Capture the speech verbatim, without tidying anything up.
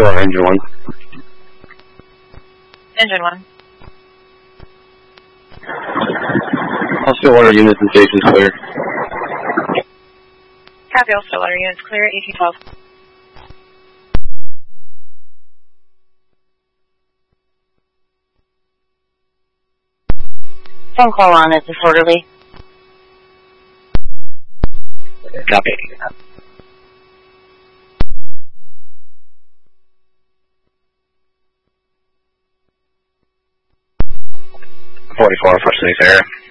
four, engine one. Engine one. All still water units and stations clear. Copy, all still water units clear, eighteen twelve. Phone call on it, disorderly. Copy. forty-four, for safe air.